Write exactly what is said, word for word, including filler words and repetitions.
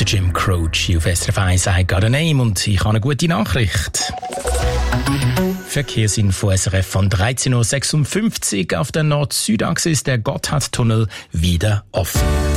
der Jim Croce auf S R F eins «I Got a Name» und ich habe eine gute Nachricht. Verkehrsinfo S R F von dreizehn Uhr sechsundfünfzig. Auf der Nord-Süd-Achse ist der Gotthardtunnel wieder offen.